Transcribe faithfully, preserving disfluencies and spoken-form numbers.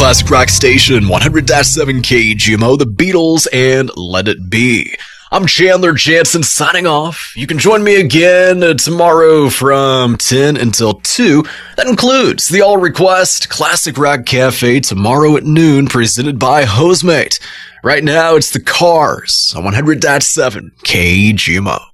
Classic Rock Station, one hundred point seven K G M O, The Beatles, and Let It Be. I'm Chandler Jansen signing off. You can join me again uh, tomorrow from ten until two. That includes the All Request Classic Rock Cafe tomorrow at noon, presented by Hosemate. Right now, it's the Cars on one hundred point seven K G M O.